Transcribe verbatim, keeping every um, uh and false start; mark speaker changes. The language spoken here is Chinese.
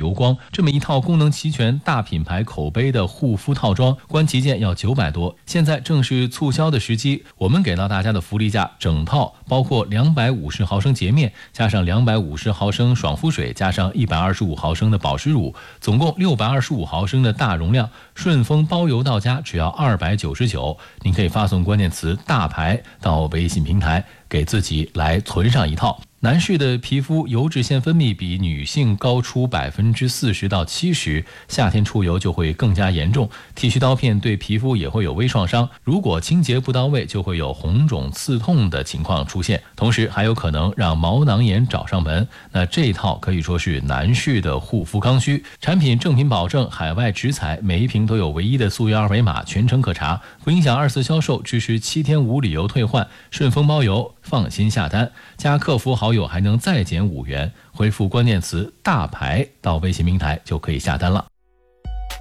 Speaker 1: 油光，这么一套功能齐全、大品牌口碑的护肤套装，观其件要九百多。现在正是促销的时机，我们给到大家的福利价，整套包括两百五十毫升洁面，加上两百五十毫升爽肤水，加上一百二十五毫升的保湿乳，总共六百二十五毫升的大容量，顺丰包邮到家只要二百九十九。您可以发送关键词大牌到微信平台，给自己来存上一套。男士的皮肤油脂腺分泌比女性高出百分之四十到七十，夏天出油就会更加严重。剃须刀片对皮肤也会有微创伤，如果清洁不到位，就会有红肿刺痛的情况出现，同时还有可能让毛囊炎找上门。那这一套可以说是男士的护肤刚需，产品正品保证，海外直采，每一瓶都有唯一的溯源二维码，全程可查，不影响二次销售，支持七天无理由退换，顺丰包邮，放心下单。加客服好友还能再减五元，回复关键词大牌到微信平台就可以下单了。